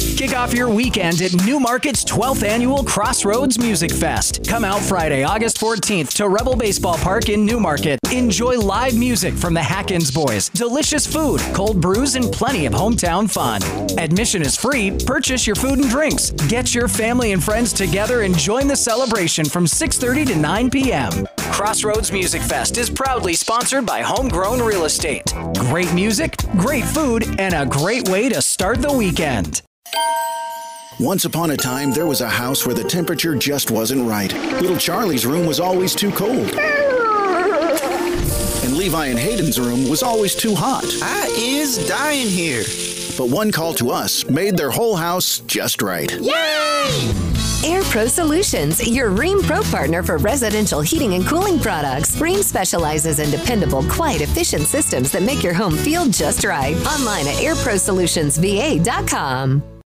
Kick off your weekend at Newmarket's 12th annual Crossroads Music Fest. Come out Friday, August 14th to Rebel Baseball Park in Newmarket. Enjoy live music from the Hackins Boys, delicious food, cold brews, and plenty of hometown fun. Admission is free. Purchase your food and drinks. Get your family and friends together and join the celebration from 6:30 to 9 p.m. Crossroads Music Fest is proudly sponsored by Homegrown Real Estate. Great music, great food, and a great way to start the weekend. Once upon a time, there was a house where the temperature just wasn't right. Little Charlie's room was always too cold. And Levi and Hayden's room was always too hot. I is dying here. But one call to us made their whole house just right. Yay! Air Pro Solutions, your Rheem Pro partner for residential heating and cooling products. Rheem specializes in dependable, quiet, efficient systems that make your home feel just right. Online at airprosolutionsva.com.